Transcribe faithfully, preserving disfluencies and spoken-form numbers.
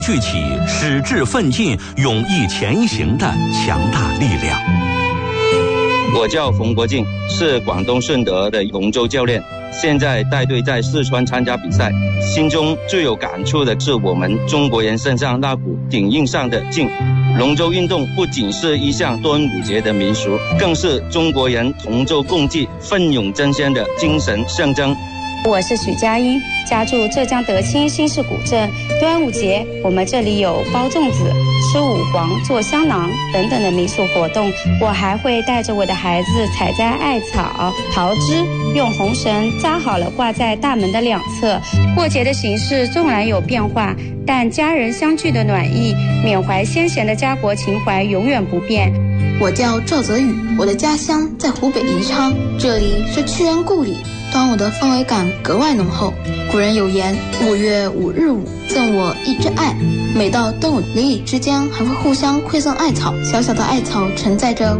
聚起矢志奋进、勇毅前行的强大力量。 我叫冯国敬，是广东顺德的龙舟教练，现在带队在四川参加比赛。心中最有感触的是我们中国人身上那股顶硬上的劲。龙舟运动不仅是一项端午节的民俗，更是中国人同舟共济、奋勇争先的精神象征。 我是许佳音，家住浙江德清新市古镇。端午节我们这里有包粽子、吃五黄、做香囊等等的民俗活动。我还会带着我的孩子采摘艾草、桃枝，用红绳扎好了挂在大门的两侧。过节的形式纵然有变化，但家人相聚的暖意、缅怀先贤的家国情怀永远不变。 我叫赵泽宇，我的家乡在湖北宜昌，这里是屈原故里。端午的氛围感格外浓厚。古人有言，五月五日午，赠我一枝艾。每到端午，邻里之间还会互相馈赠艾草，小小的艾草承载着